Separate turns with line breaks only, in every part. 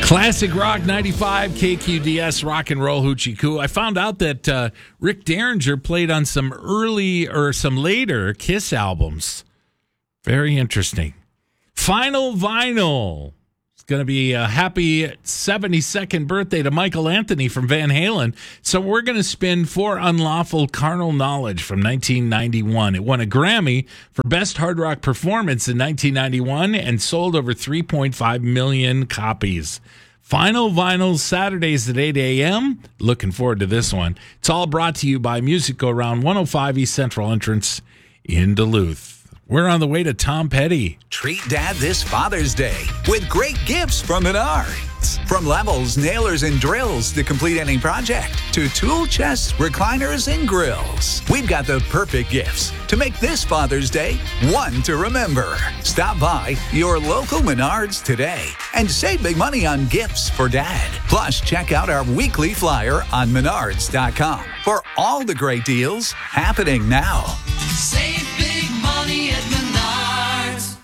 Classic Rock 95, KQDS, Rock and Roll Hoochie Coo. I found out that Rick Derringer played on some later Kiss albums. Very interesting. Final Vinyl. It's going to be a happy 72nd birthday to Michael Anthony from Van Halen. So we're going to spin For Unlawful Carnal Knowledge from 1991. It won a Grammy for Best Hard Rock Performance in 1991 and sold over 3.5 million copies. Final Vinyl, Saturdays at 8 a.m. Looking forward to this one. It's all brought to you by Music Go Round, 105 East Central Entrance in Duluth. We're on the way to Tom Petty.
Treat Dad this Father's Day with great gifts from Menards. From levels, nailers, and drills to complete any project, to tool chests, recliners, and grills. We've got the perfect gifts to make this Father's Day one to remember. Stop by your local Menards today and save big money on gifts for Dad. Plus, check out our weekly flyer on Menards.com for all the great deals happening now.
Save big money at Menards.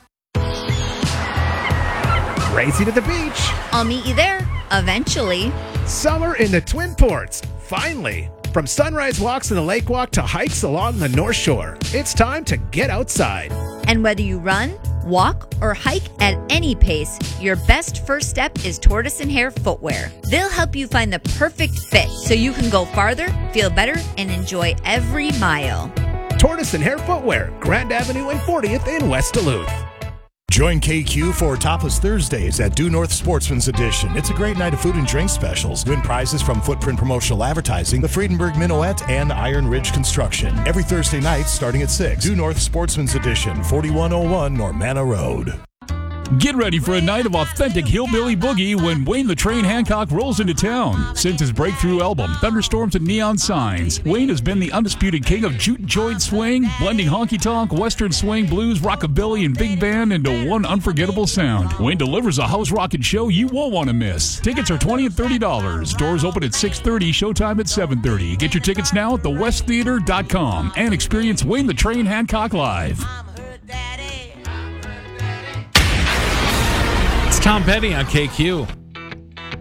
Racing to the beach.
I'll meet you there, eventually.
Summer in the Twin Ports. Finally. From sunrise walks in the lake walk to hikes along the North Shore, it's time to get outside.
And whether you run, walk, or hike at any pace, your best first step is Tortoise and Hare Footwear. They'll help you find the perfect fit so you can go farther, feel better, and enjoy every mile.
Tortoise and Hare Footwear, Grand Avenue and 40th in West Duluth.
Join KQ for Topless Thursdays at Due North Sportsman's Edition. It's a great night of food and drink specials. Win prizes from Footprint Promotional Advertising, the Friedenberg Minuet, and Iron Ridge Construction. Every Thursday night starting at 6. Due North Sportsman's Edition, 4101 Normanna Road.
Get ready for a night of authentic hillbilly boogie when Wayne the Train Hancock rolls into town. Since his breakthrough album, Thunderstorms and Neon Signs, Wayne has been the undisputed king of juke-joint swing, blending honky-tonk, western swing, blues, rockabilly, and big band into one unforgettable sound. Wayne delivers a house rockin' show you won't want to miss. Tickets are $20 and $30. Doors open at 6:30, showtime at 7:30. Get your tickets now at thewesttheater.com and experience Wayne the Train Hancock live.
Tom Petty on KQ.